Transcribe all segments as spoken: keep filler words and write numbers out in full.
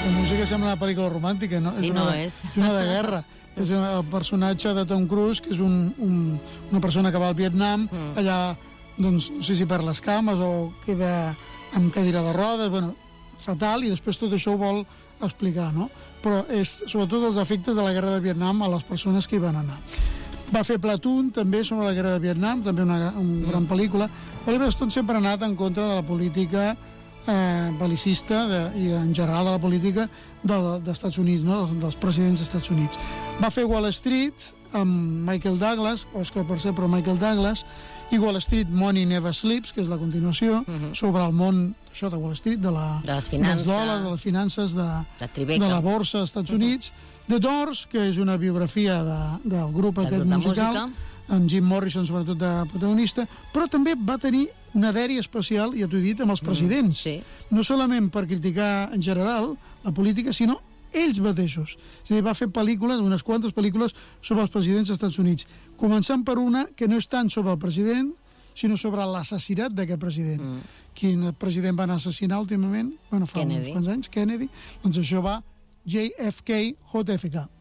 Aquesta música sembla una pel·lícula romàntica, no? I és no una de, és. És una de guerra. És el personatge de Tom Cruise, que és un, un, una persona que va al Vietnam, mm. allà, doncs, no sé si per les cames o queda amb cadira de rodes, bueno, fatal, i després tot això ho vol explicar, no? Però és sobretot els efectes de la guerra de Vietnam a les persones que hi van anar. Va fer Platoon, també, sobre la guerra de Vietnam, també una, una mm. gran pel·lícula. Oliver Stone sempre ha anat en contra de la política eh, bel·licista de, i en general de la política de, dels Estats Units, no? Dels presidents dels Estats Units. Va fer Wall Street amb Michael Douglas, Oscar per ser, però Michael Douglas, i Wall Street Money Never Sleeps, que és la continuació, uh -huh. sobre el món això de Wall Street, de, la, de les finances, dels dòlars, de les finances de, de, de la borsa als Estats Units. Uh -huh. The Doors, que és una biografia de, del grup del aquest grup musical, música. amb Jim Morrison sobretot de protagonista, però també va tenir una dèria especial, ja t'ho he dit, amb els presidents. Mm, sí. No solament per criticar en general la política, sinó ells mateixos. És a dir, va fer pel·lícules, unes quantes pel·lícules sobre els presidents dels Estats Units, començant per una que no és tant sobre el president, sinó sobre l'assassinat d'aquest president. Mm. Quin president van assassinar últimament? Bueno, fa Kennedy. uns quants anys, Kennedy. Doncs això va J F K, J F K.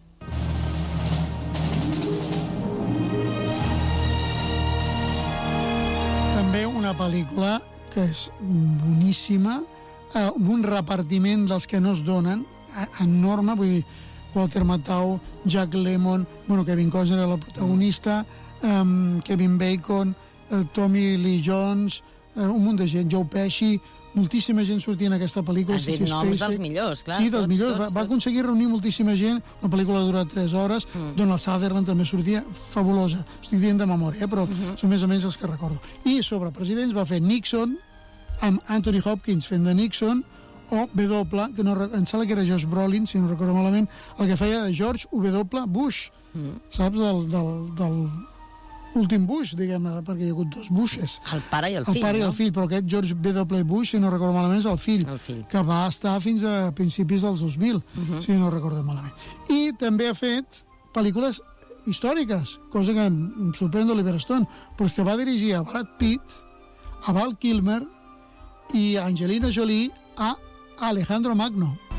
També una pel·lícula que és boníssima, eh, un repartiment dels que no es donen, enorme, vull dir, Walter Matthau, Jack Lemmon, bueno, Kevin Costner era la protagonista, um, Kevin Bacon, uh, Tommy Lee Jones, uh, un munt de gent, Joe Pesci, moltíssima gent sortia en aquesta pel·lícula. Has dit noms dels millors, clar. Sí, dels tots, millors. Tots, va, tots. va aconseguir reunir moltíssima gent, una pel·lícula ha durat tres hores, mm. Donald Sutherland també sortia, fabulosa. Estic dient de memòria, eh, però mm -hmm. són més o menys els que recordo. I sobre presidents va fer Nixon, amb Anthony Hopkins fent de Nixon, o W, que no, em sembla que era Josh Brolin, si no recordo malament, el que feia de George W. Bush, mm. saps, del, del, del últim Bush, diguem-ne, perquè hi ha hagut dos Bushes. El pare i el fill, El pare no? i el fill, però aquest George W. Bush, si no recordo malament, és el fill, el fill. que va estar fins a principis dels dos mil, uh -huh. si no recordo malament. I també ha fet pel·lícules històriques, cosa que em, em sorprèn d'Oliver Stone, però és que va dirigir a Brad Pitt, a Val Kilmer i a Angelina Jolie, a Alejandro Magno.